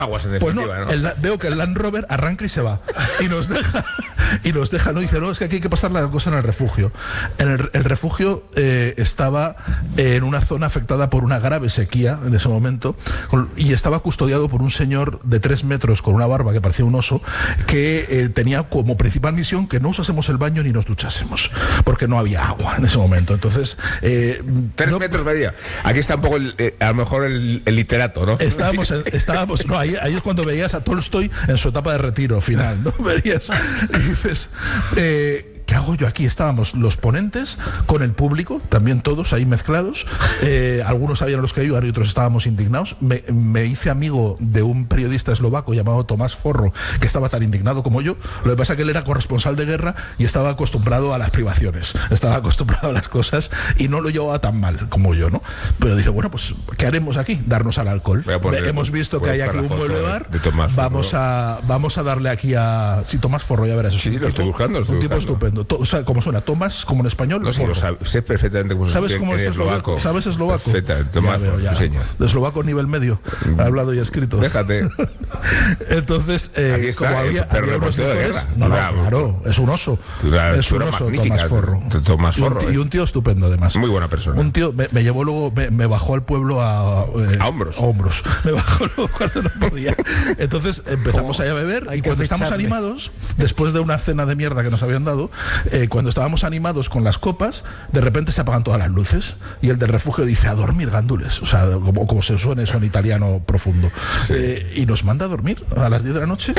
aguas en Pues definitiva, no, ¿no? veo que el Land Rover arranca y se va. Y nos deja, no dice, no, es que aquí hay que pasar la cosa en el refugio. El refugio estaba en una zona afectada por una grave sequía en ese momento, y estaba custodiado por un señor de 3 metros con una barba que parecía un oso, que tenía como principal misión que no usásemos el baño ni nos duchásemos, porque no había agua en ese momento. Entonces, 3 metros media. Aquí está un poco, a lo mejor, el literato, ¿no? Estábamos, no, ahí es cuando veías a Tolstoy en su etapa de retiro final, ¿no? Verías y dices, ¿qué hago yo aquí? Estábamos los ponentes con el público, también todos ahí mezclados. Algunos sabían los que iban y otros estábamos indignados. Me hice amigo de un periodista eslovaco llamado Tomás Forro, que estaba tan indignado como yo. Lo que pasa es que él era corresponsal de guerra y estaba acostumbrado a las privaciones, estaba acostumbrado a las cosas y no lo llevaba tan mal como yo, ¿no? Pero dice, bueno, pues, ¿qué haremos aquí? Darnos al alcohol. Hemos visto que hay aquí un mueble bar. Vamos a darle aquí a... Sí, Tomás Forro, ya verás. Sí, lo estoy buscando. Un tipo estupendo. O sea, ¿cómo suena? Tomás, como en español. No sé, sé perfectamente cómo suena. ¿Sabes cómo es eslovaco? ¿Sabes eslovaco? Perfectamente. Tomás, de eslovaco nivel medio. Ha hablado y ha escrito. Déjate. Entonces, aquí está, como había unos licores, claro, es un oso. Es un oso, Tomás Forro. Tomás Forro. Y un tío estupendo, además. Muy buena persona. Un tío, me llevó luego, me bajó al pueblo a hombros. Me bajó luego cuando no podía. Entonces empezamos ahí a beber y cuando estamos animados, después de una cena de mierda que nos habían dado, cuando estábamos animados con las copas, de repente se apagan todas las luces y el del refugio dice, a dormir, gandules. O sea, como se suene eso en italiano profundo. Sí. Y nos manda a dormir a las 10 de la noche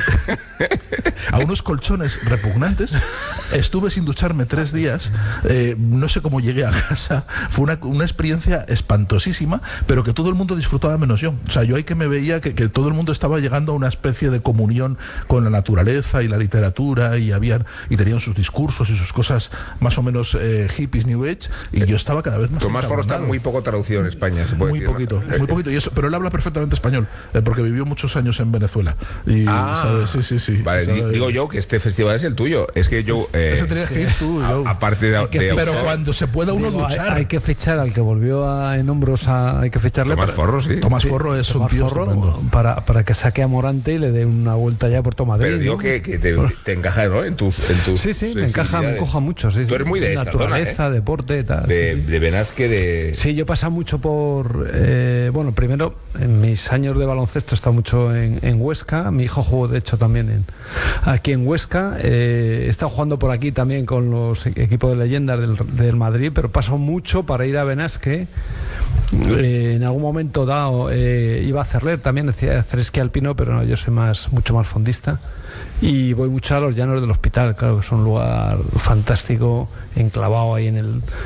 a unos colchones repugnantes. Estuve sin ducharme 3 días. No sé cómo llegué a casa. Fue una experiencia espantosísima, pero que todo el mundo disfrutaba menos yo. O sea, yo ahí que me veía que todo el mundo estaba llegando a una especie de comunión con la naturaleza y la literatura y tenían sus discursos y sus cosas más o menos hippies, New Age, y yo estaba cada vez más... Tomás Forro está muy poco traducido en España, se puede muy decir, poquito, ¿no? muy poquito, pero él habla perfectamente español, porque vivió muchos años en Venezuela. Y, ¿sabes? Sí. Vale, digo yo que este festival es el tuyo. Es que yo... ese tenías que ir tú. Aparte de pero cuando se pueda uno duchar... Hay que fichar al que volvió en hombros, hay que ficharle. Tomás Forro, sí. Tomás Forro es un tío estupendo. Para que saque a Morante y le dé una vuelta ya por todo Madrid. Pero digo, ¿no? que te encaja, ¿no? En tus sí, me encaja mucho. Sí, tú eres muy de esta naturaleza, zona, deporte, tal. De Benasque, de... Sí, yo he pasado mucho por... bueno, primero, en mis años de baloncesto he estado mucho en Huesca. Mi hijo jugó, de hecho, también aquí en Huesca. He estado jugando por aquí también con los equipos de leyendas del Madrid, pero paso mucho para ir a Benasque. En algún momento dado iba a hacer también, decía hacer esquí alpino, pero no, yo soy mucho más fondista. Y voy mucho a los llanos del Hospital, claro, que es un lugar fantástico, enclavado ahí en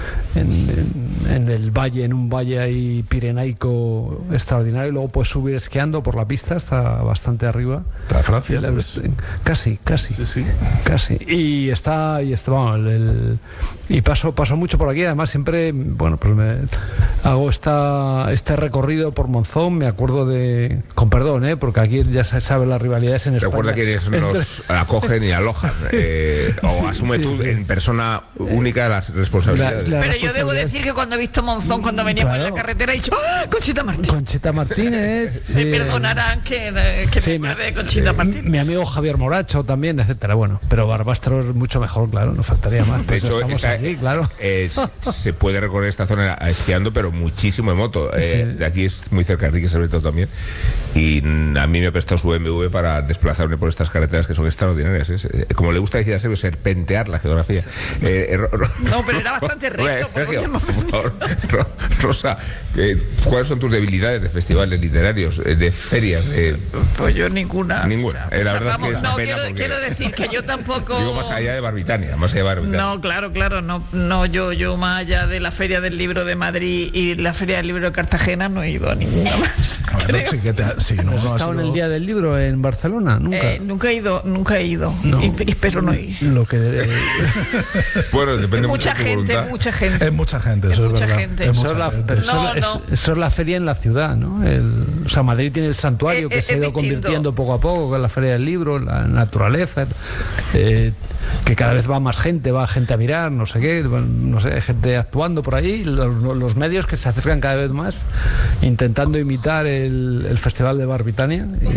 el valle, en un valle ahí pirenaico extraordinario. Y luego puedes subir esquiando por la pista hasta bastante arriba. ¿Está Francia? Casi. Sí. Casi. Y vamos, y paso mucho por aquí. Además, siempre, bueno, pues hago este recorrido por Monzón. Me acuerdo con perdón, porque aquí ya se sabe las rivalidades en España. Recuerda que nos acogen y alojan. Asume tú en persona única las responsabilidades. Pero yo debo decir que cuando he visto Monzón, cuando veníamos en la carretera, he dicho ¡oh, Conchita Martínez! Me perdonarán que me acuerde de Conchita Martínez. Mi amigo Javier Moracho también, etcétera. Bueno, pero Barbastro es mucho mejor, claro, no faltaría más. De hecho, aquí, claro. Se puede recorrer esta zona esquiando, pero muchísimo en moto. De aquí es muy cerca, Enrique sobre todo también. Y a mí me ha prestado su BMW para desplazarme por estas carreteras que son extraordinarias. Como le gusta decir a Sergio, serpentear la geografía. No, pero era bastante recto. Sergio, por favor. Rosa, ¿cuáles son tus debilidades de festivales literarios, de ferias? Pues yo ninguna. Ninguna. La verdad es que no, quiero decir que yo tampoco... Digo, más allá de Barbitania. No, claro, no, yo más allá de la Feria del Libro de Madrid y la Feria del Libro de Cartagena no he ido a ninguna más. ¿Has estado en el Día del Libro en Barcelona? Nunca he ido. No. Y espero no ir. Bueno, depende mucha mucho de tu voluntad. Es mucha gente, eso es verdad. Eso es la feria en la ciudad, ¿no? O sea, Madrid tiene el santuario, medio que se ha ido convirtiendo poco a poco, con la Feria del Libro, la naturaleza, que cada vez va gente a mirar, no sé qué, no sé, gente actuando por ahí, los medios que se acercan cada vez más, intentando imitar el Festival de Bar Britannia.